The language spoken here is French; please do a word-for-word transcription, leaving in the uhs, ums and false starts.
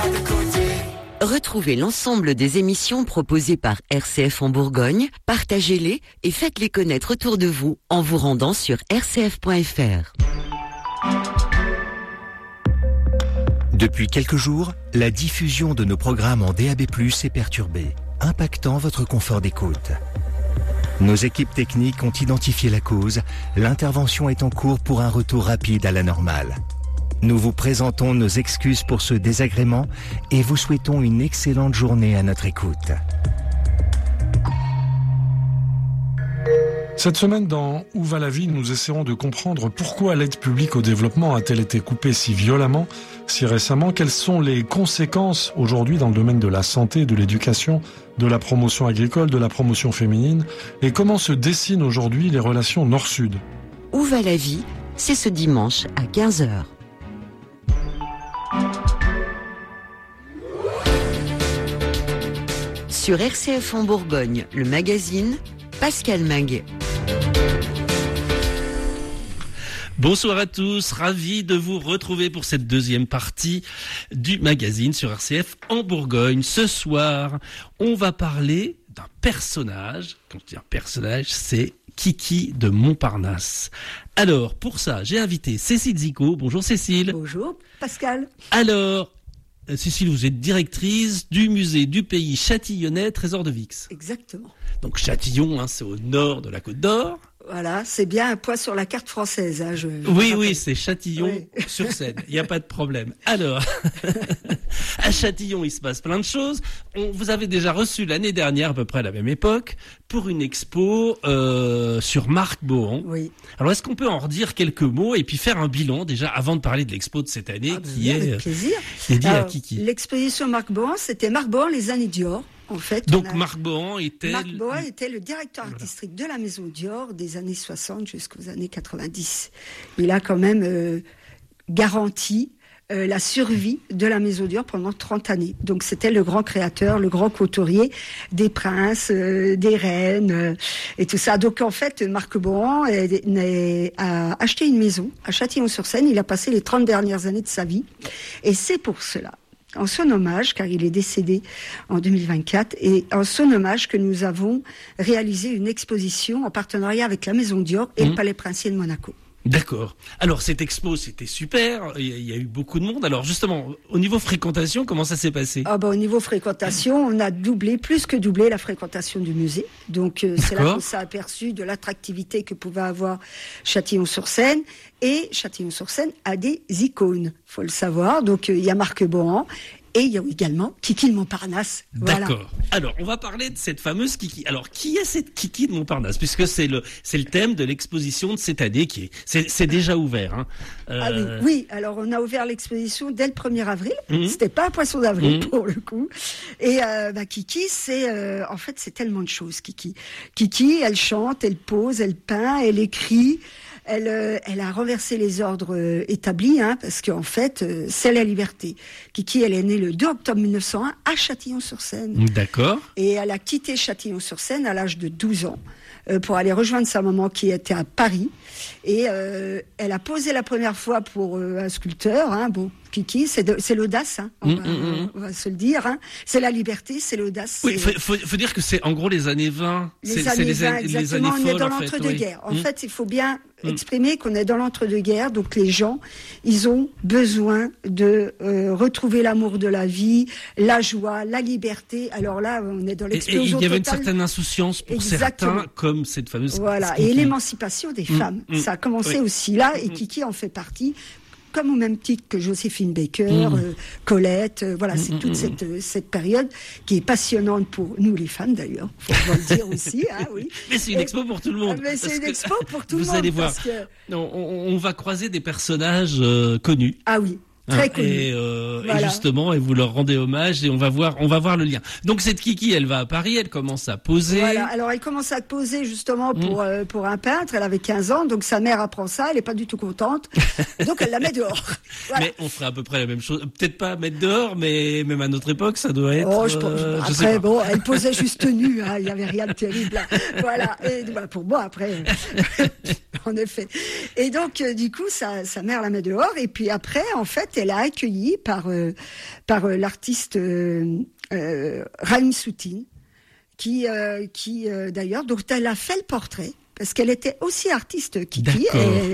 pas de côté. Retrouvez l'ensemble des émissions proposées par R C F en Bourgogne, partagez-les et faites-les connaître autour de vous en vous rendant sur r c f point f r. Depuis quelques jours, la diffusion de nos programmes en D A B plus, est perturbée, impactant votre confort d'écoute. Nos équipes techniques ont identifié la cause. L'intervention est en cours pour un retour rapide à la normale. Nous vous présentons nos excuses pour ce désagrément et vous souhaitons une excellente journée à notre écoute. Cette semaine, dans Où va la vie, nous essaierons de comprendre pourquoi l'aide publique au développement a-t-elle été coupée si violemment, si récemment. Quelles sont les conséquences aujourd'hui dans le domaine de la santé, de l'éducation, de la promotion agricole, de la promotion féminine, et comment se dessinent aujourd'hui les relations nord-sud. Où va la vie, c'est ce dimanche à quinze heures. Sur R C F en Bourgogne, le magazine, Pascal Maguet. Bonsoir à tous, ravi de vous retrouver pour cette deuxième partie du magazine sur R C F en Bourgogne. Ce soir, on va parler d'un personnage. Quand je dis un personnage, c'est Kiki de Montparnasse. Alors, pour ça, j'ai invité Cécile Zico. Bonjour Cécile. Bonjour Pascal. Alors, Cécile, vous êtes directrice du musée du pays châtillonnais Trésor de Vix. Exactement. Donc Châtillon, hein, c'est au nord de la Côte d'Or. Voilà, c'est bien un point sur la carte française. Hein, je, je oui, oui, c'est Châtillon-sur-Seine. Il n'y a pas de problème. Alors, à Châtillon, il se passe plein de choses. On, vous avez déjà reçu l'année dernière, à peu près à la même époque, pour une expo euh, sur Marc Bohan. Oui. Alors, est-ce qu'on peut en redire quelques mots et puis faire un bilan, déjà, avant de parler de l'expo de cette année, ah, ben, qui avec est plaisir. dédiée Alors, à Kiki. L'exposition Marc Bohan, c'était Marc Bohan, les années Dior. En fait, Donc a... Marc Bohan était... Marc Bohan était le directeur artistique voilà. de la Maison Dior des années soixante jusqu'aux années quatre-vingt-dix. Il a quand même euh, garanti euh, la survie de la Maison Dior pendant trente années. Donc c'était le grand créateur, le grand couturier des princes, euh, des reines euh, et tout ça. Donc en fait, Marc Bohan est, est, a acheté une maison à Châtillon-sur-Seine. Il a passé les trente dernières années de sa vie. Et c'est pour cela, en son hommage, car il est décédé en deux mille vingt-quatre, et en son hommage que nous avons réalisé une exposition en partenariat avec la Maison Dior et mmh. le Palais Princier de Monaco. D'accord. Alors cette expo, c'était super, il y a eu beaucoup de monde. Alors justement, au niveau fréquentation, comment ça s'est passé ? Ah bah, au niveau fréquentation, on a doublé, plus que doublé la fréquentation du musée. Donc euh, c'est là qu'on s'est aperçu de l'attractivité que pouvait avoir Châtillon-sur-Seine. Et Châtillon-sur-Seine a des icônes, faut le savoir. Donc il euh, y a Marc Bohan. Et il y a également Kiki de Montparnasse. Voilà. D'accord. Alors, on va parler de cette fameuse Kiki. Alors, qui est cette Kiki de Montparnasse ? Puisque c'est le, c'est le thème de l'exposition de cette année qui est, c'est, c'est déjà ouvert, hein. Euh... Ah oui, oui. Alors, on a ouvert l'exposition dès le premier avril. Mmh. C'était pas un poisson d'avril mmh. pour le coup. Et, euh, bah, Kiki, c'est, euh, en fait, c'est tellement de choses, Kiki. Kiki, elle chante, elle pose, elle peint, elle écrit. Elle, euh, elle a renversé les ordres euh, établis, hein, parce qu'en fait, euh, c'est la liberté. Kiki, elle est née le deux octobre mille neuf cent un à Châtillon-sur-Seine. D'accord. Et elle a quitté Châtillon-sur-Seine à l'âge de douze ans euh, pour aller rejoindre sa maman qui était à Paris. Et euh, elle a posé la première fois pour euh, un sculpteur, hein, bon, Kiki, c'est, de, c'est l'audace, hein, on, mmh, va, mmh. on va se le dire. Hein. C'est la liberté, c'est l'audace. Oui, il faut, faut, faut dire que c'est en gros les années vingt. Les c'est, années c'est les, vingt, les exactement. années On folles, est dans en fait, l'entre-deux-guerres. Oui. En mmh. fait, il faut bien mmh. exprimer qu'on est dans l'entre-deux-guerres. Donc les gens, ils ont besoin de euh, retrouver l'amour de la vie, la joie, la liberté. Alors là, on est dans l'explosion totale. Et il y avait une certaine insouciance pour Exactement. certains, comme cette fameuse... Voilà, et l'émancipation des mmh. femmes. Mmh. Ça a commencé oui. aussi là, et Kiki en fait partie. Comme au même titre que Joséphine Baker, mmh. euh, Colette, euh, voilà, c'est mmh, toute mmh. cette, euh, cette période qui est passionnante pour nous les femmes d'ailleurs, faut le dire aussi, hein, oui. Mais c'est une Et, expo pour tout le monde. Mais c'est une expo pour tout le monde. Vous allez voir, parce que... on, on va croiser des personnages euh, connus. Ah oui. Très connu. Et, euh, voilà. et justement, et vous leur rendez hommage et on va voir, on va voir le lien. Donc cette Kiki, elle va à Paris, elle commence à poser. Voilà. Alors elle commence à poser justement pour mmh. euh, pour un peintre. Elle avait quinze ans, donc sa mère apprend ça. Elle est pas du tout contente, donc elle la met dehors. Voilà. Mais on ferait à peu près la même chose. Peut-être pas mettre dehors, mais même à notre époque, ça doit être. Oh, je pense, euh, après, je sais pas. Bon, elle posait juste nue. Hein, il y avait rien de terrible. Là. Voilà. Et bah, pour moi, après. en effet. Et donc, euh, du coup, sa, sa mère la met dehors. Et puis après, en fait, elle a accueilli par euh, par euh, l'artiste euh, euh, Raïm Soutine, qui euh, qui euh, d'ailleurs, dont elle a fait le portrait, parce qu'elle était aussi artiste Kiki. D'accord. Et